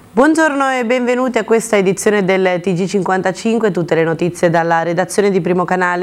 Buongiorno e benvenuti a questa edizione del TG55, tutte le notizie dalla redazione di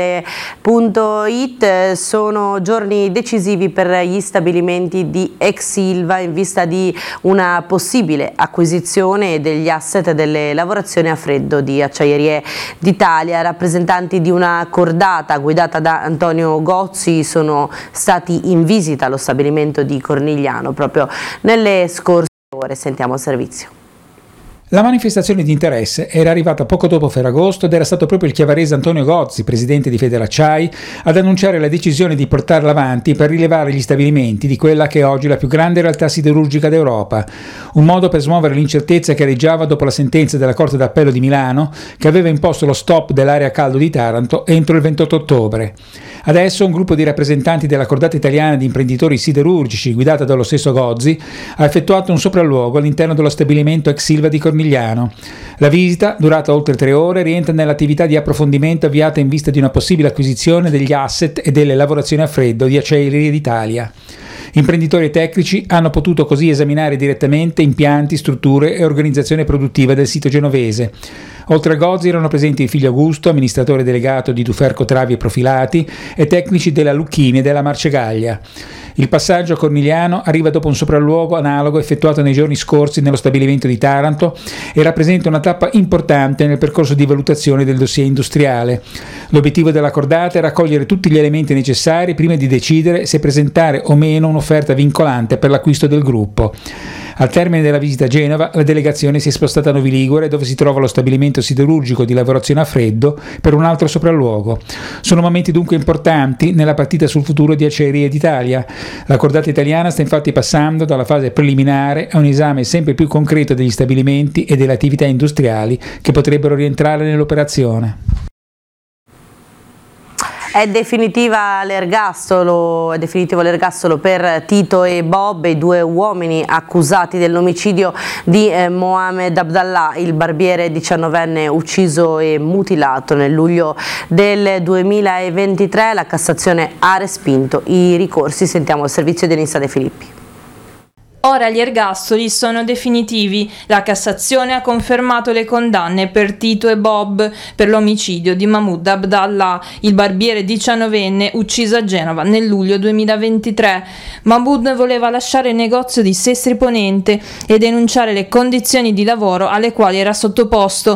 primocanale.it. Sono giorni decisivi per gli stabilimenti di ex Ilva in vista di una possibile acquisizione degli asset delle lavorazioni a freddo di Acciaierie d'Italia. Rappresentanti di una cordata guidata da Antonio Gozzi sono stati in visita allo stabilimento di Cornigliano proprio nelle scorse ore. Sentiamo il servizio. La manifestazione di interesse era arrivata poco dopo Ferragosto ed era stato proprio il chiavarese Antonio Gozzi, presidente di Federacciai, ad annunciare la decisione di portarla avanti per rilevare gli stabilimenti di quella che è oggi la più grande realtà siderurgica d'Europa. Un modo per smuovere l'incertezza che aleggiava dopo la sentenza della Corte d'Appello di Milano che aveva imposto lo stop dell'area a caldo di Taranto entro il 28 ottobre. Adesso un gruppo di rappresentanti della cordata italiana di imprenditori siderurgici, guidata dallo stesso Gozzi, ha effettuato un sopralluogo all'interno dello stabilimento ex Ilva di Cornigliano. La visita, durata oltre 3 ore, rientra nell'attività di approfondimento avviata in vista di una possibile acquisizione degli asset e delle lavorazioni a freddo di Acciaierie d'Italia. Imprenditori e tecnici hanno potuto così esaminare direttamente impianti, strutture e organizzazione produttiva del sito genovese. Oltre a Gozzi erano presenti il figlio Augusto, amministratore delegato di Duferco Travi e Profilati, e tecnici della Lucchini e della Marcegaglia. Il passaggio a Cornigliano arriva dopo un sopralluogo analogo effettuato nei giorni scorsi nello stabilimento di Taranto e rappresenta una tappa importante nel percorso di valutazione del dossier industriale. L'obiettivo della cordata è raccogliere tutti gli elementi necessari prima di decidere se presentare o meno un'offerta vincolante per l'acquisto del gruppo. Al termine della visita a Genova, la delegazione si è spostata a Novi Ligure, dove si trova lo stabilimento siderurgico di lavorazione a freddo, per un altro sopralluogo. Sono momenti dunque importanti nella partita sul futuro di Acciaierie d'Italia. La cordata italiana sta infatti passando dalla fase preliminare a un esame sempre più concreto degli stabilimenti e delle attività industriali che potrebbero rientrare nell'operazione. È definitivo l'ergastolo per Tito e Bob, i 2 uomini accusati dell'omicidio di Mohamed Abdallah, il barbiere 19enne ucciso e mutilato nel luglio del 2023. La Cassazione ha respinto i ricorsi. Sentiamo il servizio di Denissa De Filippi. Ora gli ergastoli sono definitivi. La Cassazione ha confermato le condanne per Tito e Bob per l'omicidio di Mahmoud Abdallah, il barbiere 19enne ucciso a Genova nel luglio 2023. Mahmoud voleva lasciare il negozio di Sestri Ponente e denunciare le condizioni di lavoro alle quali era sottoposto.